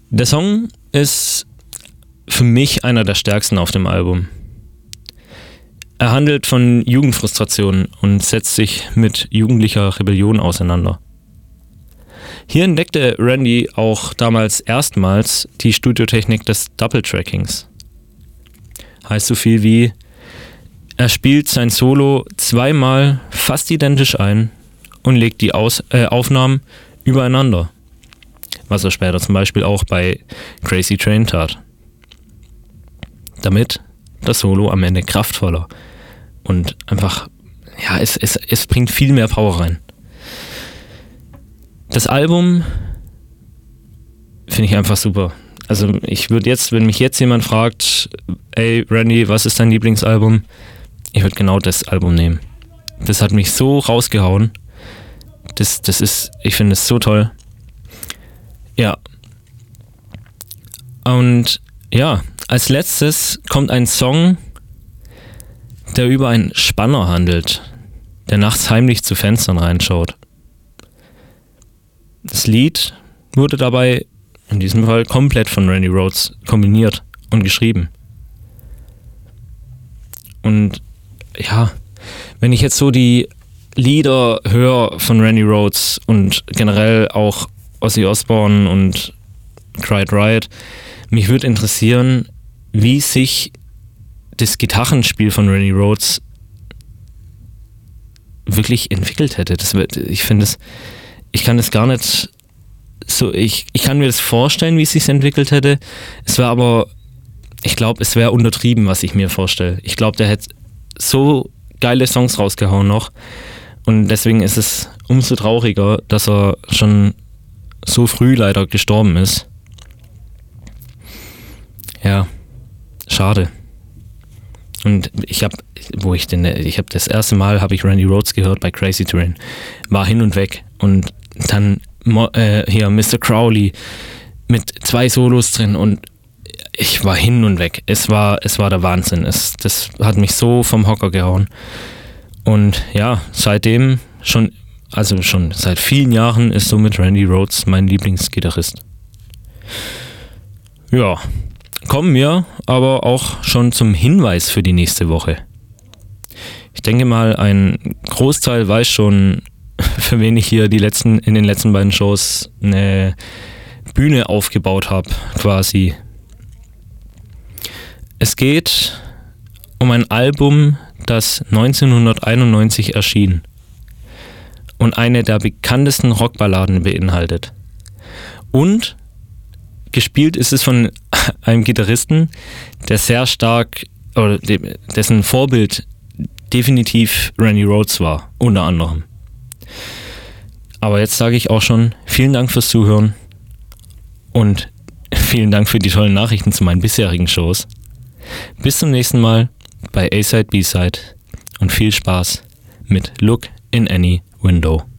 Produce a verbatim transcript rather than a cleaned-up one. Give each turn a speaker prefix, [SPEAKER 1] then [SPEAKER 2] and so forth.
[SPEAKER 1] Der Song ist für mich einer der stärksten auf dem Album. Er handelt von Jugendfrustration und setzt sich mit jugendlicher Rebellion auseinander. Hier entdeckte Randy auch damals erstmals die Studiotechnik des Double-Trackings. Heißt so viel wie, er spielt sein Solo zweimal fast identisch ein und legt die Aus- äh, Aufnahmen übereinander, was er später zum Beispiel auch bei Crazy Train tat. Damit das Solo am Ende kraftvoller und einfach, ja, es, es, es bringt viel mehr Power rein. Das Album finde ich einfach super. Also ich würde jetzt, wenn mich jetzt jemand fragt, ey Randy, was ist dein Lieblingsalbum? Ich würde genau das Album nehmen. Das hat mich so rausgehauen. Das, das ist, ich finde es so toll. Ja. Und ja, als letztes kommt ein Song, der über einen Spanner handelt, der nachts heimlich zu Fenstern reinschaut. Das Lied wurde dabei in diesem Fall komplett von Randy Rhoads kombiniert und geschrieben. Und ja, wenn ich jetzt so die Lieder höre von Randy Rhoads und generell auch Ozzy Osbourne und Quiet Riot, mich würde interessieren, wie sich das Gitarrenspiel von Randy Rhoads wirklich entwickelt hätte. Das wird, ich finde es, ich kann es gar nicht so, ich, ich kann mir das vorstellen, wie es sich entwickelt hätte. Es wäre aber, ich glaube, es wäre untertrieben, was ich mir vorstelle. Ich glaube, der hätte so geile Songs rausgehauen noch. Und deswegen ist es umso trauriger, dass er schon so früh leider gestorben ist. Ja, schade. Und ich habe, wo ich denn, ich habe das erste Mal habe ich Randy Rhoads gehört bei Crazy Train, war hin und weg. Und dann äh, hier Mister Crowley mit zwei Solos drin und ich war hin und weg. Es war, es war der Wahnsinn. Es, das hat mich so vom Hocker gehauen. Und ja, seitdem schon, also schon seit vielen Jahren ist somit Randy Rhoads mein Lieblingsgitarrist. Ja, kommen wir aber auch schon zum Hinweis für die nächste Woche. Ich denke mal, ein Großteil weiß schon, für wen ich hier die letzten, in den letzten beiden Shows eine Bühne aufgebaut habe, quasi. Es geht um ein Album, das neunzehnhunderteinundneunzig erschien und eine der bekanntesten Rockballaden beinhaltet. Und gespielt ist es von einem Gitarristen, der sehr stark, oder dessen Vorbild definitiv Randy Rhoads war, unter anderem. Aber jetzt sage ich auch schon, vielen Dank fürs Zuhören und vielen Dank für die tollen Nachrichten zu meinen bisherigen Shows. Bis zum nächsten Mal bei A-Side, B-Side und viel Spaß mit Look in Any Window.